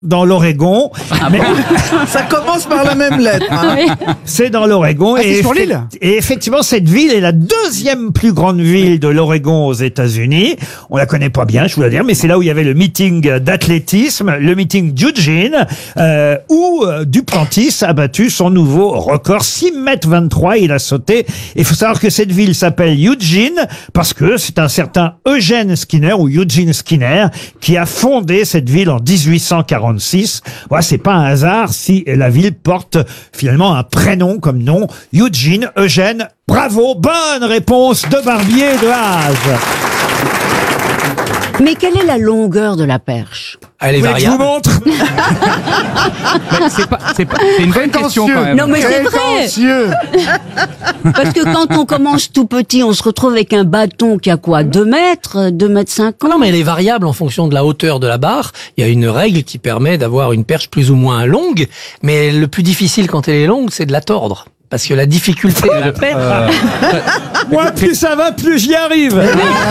dans l'Oregon. Mais Ça commence par la même lettre. Hein. c'est dans l'Oregon. Ah, c'est sur l'île. Et effectivement, cette ville est la deuxième plus grande ville de l'Oregon aux États-Unis. On la connaît pas bien, je vous le dire, mais c'est là où il y avait le meeting d'athlétisme, le meeting d'Eugene, où Duplantis a battu son nouveau record, 6,23 m. Il a sauté. Il faut savoir que cette ville s'appelle Eugene parce que c'est un certain Eugene Skinner ou Eugene Skinner qui a fondé cette ville en 1846. Voilà, c'est pas un hasard si la ville porte finalement un prénom comme nom, Eugene, Eugène. Bravo, bonne réponse de Barbier de Haas. Mais quelle est la longueur de la perche? Elle est Vous voulez que je vous variable. montre? C'est une bonne question quand même. Non mais c'est vrai. Parce que quand on commence tout petit, on se retrouve avec un bâton qui a quoi, 2 mètres, 2 mètres 50? Non, mais elle est variable en fonction de la hauteur de la barre. Il y a une règle qui permet d'avoir une perche plus ou moins longue, mais le plus difficile quand elle est longue, c'est de la tordre. Parce que la difficulté de la perche... Moi, plus ça va, plus j'y arrive.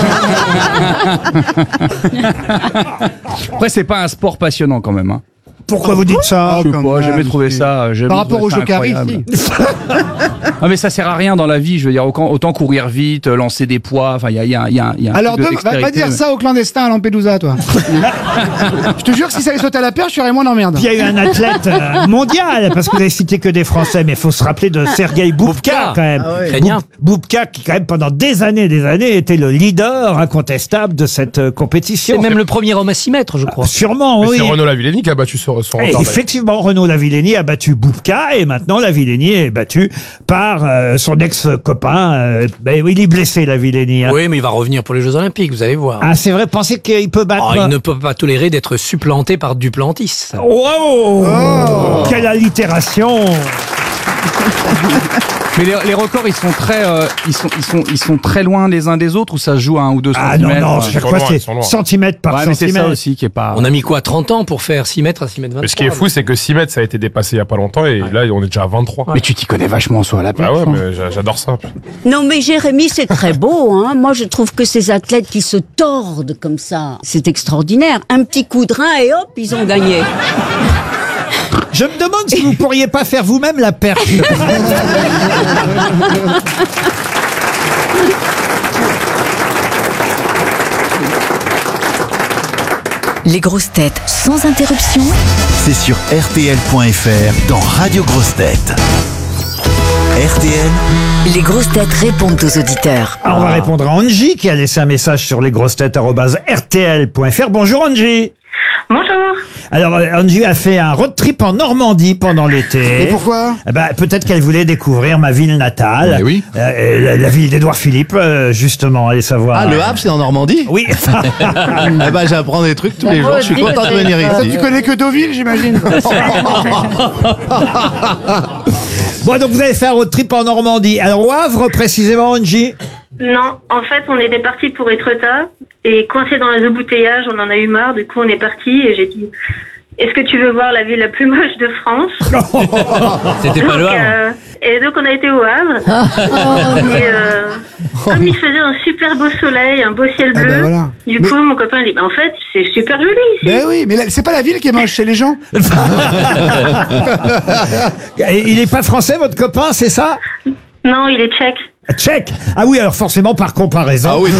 Après, c'est pas un sport passionnant quand même. Hein. Pourquoi vous dites ça? Je sais pas, j'ai jamais trouvé ça. Par rapport au Jokari, si. Ah, mais ça sert à rien dans la vie. Je veux dire, autant courir vite, lancer des poids. Enfin, il y a un Alors, truc de va dextérité, dire mais- ça aux clandestins à Lampedusa, toi. Je te jure que si ça allait sauter à la perche, il y aurait moins d'emmerde. Il y a eu un athlète mondial, parce que vous avez cité que des Français, mais il faut se rappeler de Sergueï Boubka, quand même. Ukrainien. Boubka, qui quand même pendant des années était le leader incontestable de cette compétition. C'est même le premier homme à 6 mètres, je crois. Sûrement, Mais oui. c'est Renaud Lavillenie qui a battu son Et record. effectivement, Renaud Lavillenie a battu Boubka et maintenant Lavillenie est battu par son ex-copain. Il est blessé, Lavillenie. Hein. Oui, mais il va revenir pour les Jeux Olympiques, vous allez voir. Ah, c'est vrai, pensez qu'il peut battre... Il ne peut pas tolérer d'être supplanté par Duplantis. Wow Quelle allitération. Mais les records, ils sont très, ils sont très loin les uns des autres ou ça se joue à 1 ou 2 Ah centimètres. non, ouais. chaque fois c'est centimètre par Ouais, mais c'est centimètre. ça aussi qui est pas. On a mis quoi, 30 ans pour faire 6 mètres à 6 mètres 23? Mais ce qui est fou, c'est que 6 mètres, ça a été dépassé il y a pas longtemps et là, on est déjà à 23. Mais tu t'y connais vachement sur la perche. Bah ouais, hein. mais j'adore ça. Non mais Jérémy, c'est très beau, hein. Moi je trouve que ces athlètes qui se tordent comme ça, c'est extraordinaire. Un petit coup de rein et hop, ils ont gagné. Je me demande si vous pourriez pas faire vous-même la perche. Les grosses têtes sans interruption. C'est sur RTL.fr dans Radio Grosses Têtes. RTL, Les grosses têtes répondent aux auditeurs. Alors, on va répondre à Angie qui a laissé un message sur lesgrossetêtes@rtl.fr. Bonjour Angie. Bonjour. Alors Angie a fait un road trip en Normandie pendant l'été. Et pourquoi? Peut-être qu'elle voulait découvrir ma ville natale. Mais oui. La ville d'Édouard Philippe, justement, allez savoir. Ah, le Havre, c'est en Normandie? Oui. Eh ben, j'apprends des trucs tous les jours. Je suis content de venir Ça, ici. tu connais que Deauville, j'imagine. Bon, donc vous avez fait un road trip en Normandie. Alors au Havre, précisément, Angie? Non, en fait, on était partis pour Étretat et coincé dans les embouteillages, on en a eu marre. Du coup, on est parti et j'ai dit, est-ce que tu veux voir la ville la plus moche de France? C'était pas le Donc, Havre. et donc, on a été au Havre. Et comme il faisait un super beau soleil, un beau ciel Ah bleu, ben voilà. du Mais- coup, mon copain dit, en fait, c'est super joli ici. Ben oui, mais c'est pas la ville qui est moche, c'est les gens. Et il est pas français, votre copain, c'est ça? Non, il est tchèque. Tchèque. Ah oui, alors forcément, par comparaison. Ah oui,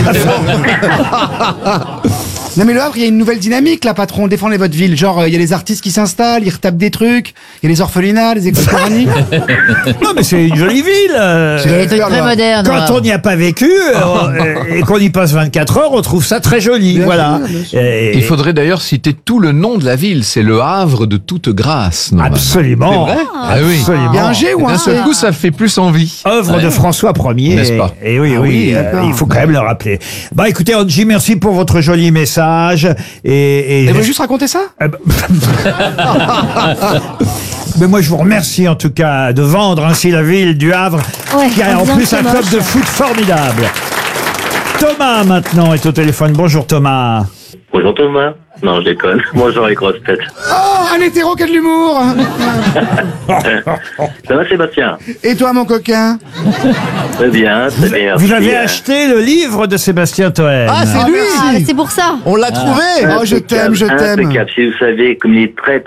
Non mais le Havre, il y a une nouvelle dynamique là, patron. Défendez votre ville. Genre, il y a les artistes qui s'installent, ils retapent des trucs. Il y a les orphelinats, les écoles coraniques. Non, mais c'est une jolie ville. C'est des trucs Très moderne. Quand on n'y a pas vécu et qu'on y passe 24 heures, on trouve ça très joli. Bien Voilà. sûr, bien sûr. Et- Il faudrait d'ailleurs citer tout le nom de la ville. C'est le Havre de toute grâce. normalement. Absolument. C'est vrai Ah oui. Absolument. Il y a un G ou un D'un C? seul coup, ça fait plus envie. Œuvre de François Ier. N'est-ce pas? Et oui, Ah oui, oui, d'accord. il faut quand même le rappeler. Bah écoutez, Angie, merci pour votre joli message. Et Elle veut juste raconter ça? Mais moi, je vous remercie en tout cas de vendre ainsi la ville du Havre, Ouais, qui a en bien, plus c'est un club moche. de foot formidable. Thomas maintenant est au téléphone. Bonjour Thomas. Bonjour Thomas. Non, je déconne. Bonjour les grosses têtes. Oh, un hétéro qui a de l'humour. Ça va Sébastien? Et toi, mon coquin? Très bien, très bien. Vous avez Merci. acheté le livre de Sébastien Toen. Ah, c'est lui! C'est pour ça. On l'a trouvé! Oh, je t'aime, je t'aime. Impeccable. Si vous savez, comme il est très